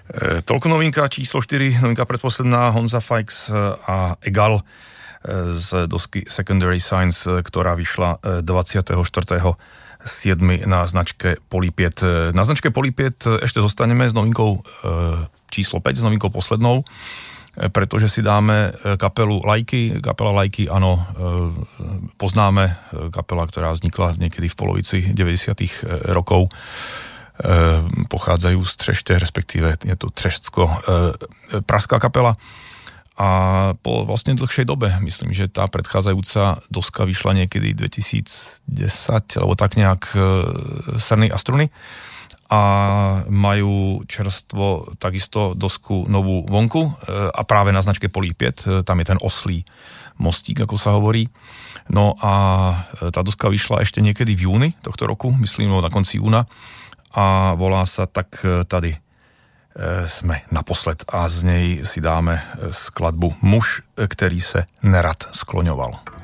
Toľko novinka číslo 4, novinka predposledná, Honza Fikes a Egal z dosky Secondary Science, ktorá vyšla 24.7. na značke Polypiet. Na značke Polypiet ešte zostaneme s novinkou číslo 5, s novinkou poslednou, pretože si dáme kapelu Lajky. Kapela Lajky, áno, poznáme, kapela, ktorá vznikla niekedy v polovici 90. rokov. Pochádzajú z Třešte, respektíve je to Třešťsko-pražská kapela a po vlastne dlhšej dobe, myslím, že tá predchádzajúca doska vyšla niekedy 2010 alebo tak nejak Srny a struny a majú čerstvo takisto dosku novú vonku a práve na značke Polypiet, tam je ten oslý mostík, ako sa hovorí. No a tá doska vyšla ešte niekedy v júni tohto roku, myslím na konci júna, a volá sa Tak tady sme naposled a z nej si dáme skladbu Muž, který se nerad skloňoval.